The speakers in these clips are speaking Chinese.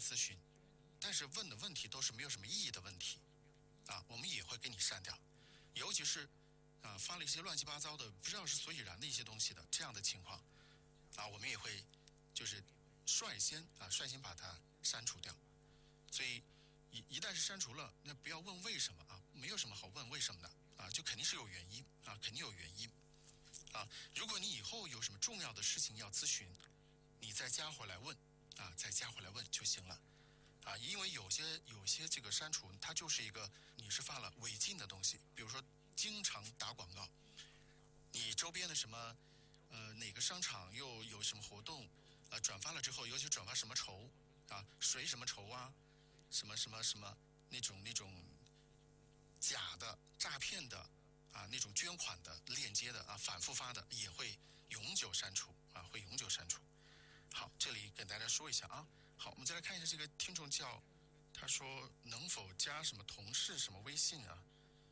咨询，但是问的问题都是没有什么意义的问题啊，我们也会给你删掉。尤其是发了一些乱七八糟的不知道是所以然的一些东西的这样的情况啊，我们也会就是率先把它删除掉。所以一旦是删除了，那不要问为什么啊，没有什么好问为什么的啊，就肯定是有原因啊，肯定有原因啊。如果你以后有什么重要的事情要咨询，你再加回来问啊，再加回来问就行了啊。因为有些这个删除，它就是一个你是发了违禁的东西，比如说经常打广告，你周边的什么哪个商场又有什么活动，转发了之后，尤其转发什么筹啊，谁什么筹啊，什么什么什么那种假的诈骗的啊，那种捐款的链接的啊，反复发的也会永久删除啊，会永久删除。好，这里跟大家说一下啊。好，我们再来看一下这个听众他说能否加什么同事什么微信啊？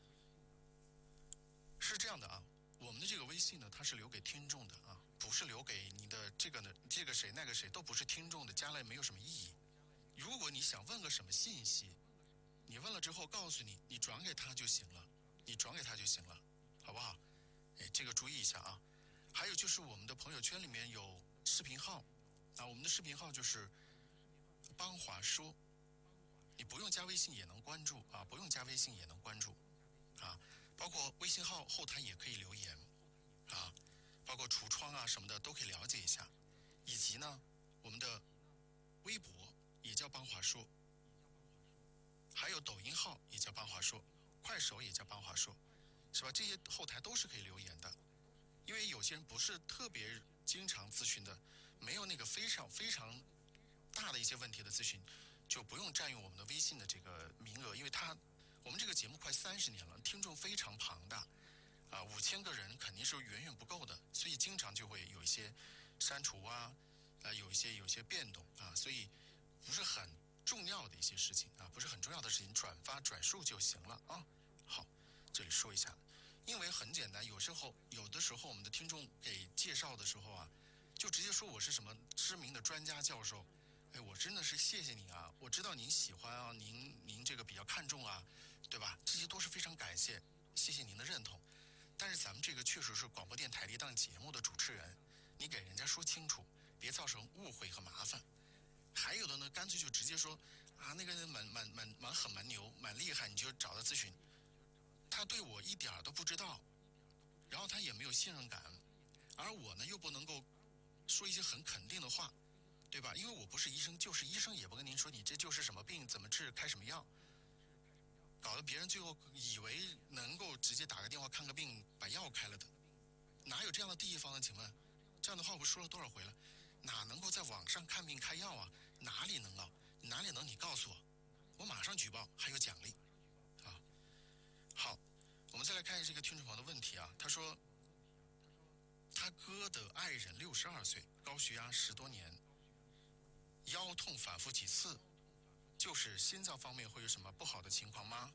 是这样的啊，我们的这个微信呢，它是留给听众的啊，不是留给你的这个谁那个谁都不是听众的，加了没有什么意义。如果你想问个什么信息，你问了之后告诉你，你转给他就行了，你转给他就行了，好不好？哎，这个注意一下啊。还有就是我们的朋友圈里面有视频号啊，我们的视频号就是邦华说，你不用加微信也能关注啊，不用加微信也能关注啊，包括微信号后台也可以留言啊，包括橱窗啊什么的都可以了解一下，以及呢，我们的微博也叫邦华说，还有抖音号也叫邦华说，快手也叫邦华说，是吧？这些后台都是可以留言的，因为有些人不是特别经常咨询的，没有那个非常非常大的一些问题的咨询，就不用占用我们的微信的这个名额，因为我们这个节目快30年了，听众非常庞大啊，5000个人肯定是远远不够的，所以经常就会有一些删除啊，有一些变动啊，所以不是很重要的一些事情啊，不是很重要的事情，转发转述就行了啊。好，这里说一下，因为很简单，有的时候我们的听众给介绍的时候啊，就直接说我是什么知名的专家教授。哎，我真的是谢谢您啊！我知道您喜欢啊，您这个比较看重啊，对吧？这些都是非常感谢，谢谢您的认同。但是咱们这个确实是广播电台的一档节目的主持人，你给人家说清楚，别造成误会和麻烦。还有的呢，干脆就直接说啊，那个人蛮牛蛮厉害，你就找他咨询。他对我一点都不知道，然后他也没有信任感，而我呢又不能够说一些很肯定的话。对吧？因为我不是医生，就是医生也不跟您说你这就是什么病，怎么治，开什么药，搞得别人最后以为能够直接打个电话看个病，把药开了的，哪有这样的地方呢？请问，这样的话我说了多少回了？哪能够在网上看病开药啊？哪里能啊？哪里能？你告诉我，我马上举报，还有奖励啊！好，我们再来看一下这个听众朋友的问题啊，他说他哥的爱人62岁，高血压10多年。腰痛反复几次，就是心脏方面会有什么不好的情况吗？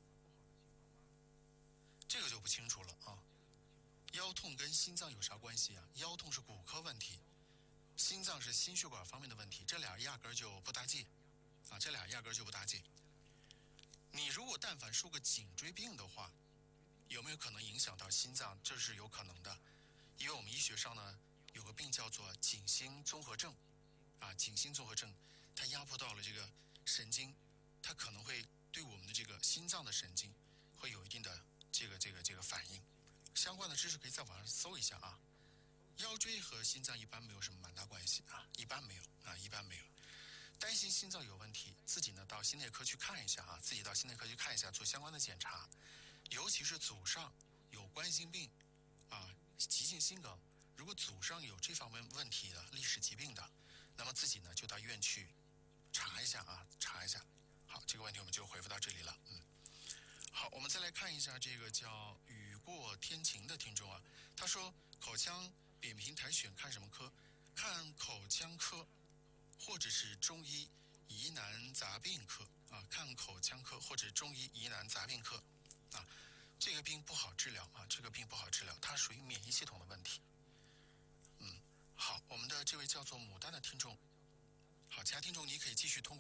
这个就不清楚了啊。腰痛跟心脏有啥关系啊？腰痛是骨科问题，心脏是心血管方面的问题，这俩压根儿就不搭界啊，这俩压根儿就不搭界。你如果但凡说个颈椎病的话，有没有可能影响到心脏？这是有可能的，因为我们医学上呢有个病叫做颈心综合症。啊，颈心综合症，它压迫到了这个神经，它可能会对我们的这个心脏的神经会有一定的这个反应。相关的知识可以在网上搜一下啊。腰椎和心脏一般没有什么蛮大关系啊，一般没有啊，一般没有。担心心脏有问题，自己呢到心内科去看一下啊，自己到心内科去看一下，做相关的检查。尤其是祖上有冠心病啊、急性心梗，如果祖上有这方面问题的历史疾病的，那么自己呢就到医院去查一下啊，查一下。好，这个问题我们就回复到这里了。好，我们再来看一下这个叫雨过天晴的听众啊，他说口腔扁平苔选看什么科？看口腔科，或者是中医疑难杂病科啊，看口腔科或者中医疑难杂病科啊，这个病不好治疗啊，这个病不好治疗，它属于免疫系统的问题。好，我们的这位叫做牡丹的听众，好，其他听众你可以继续通过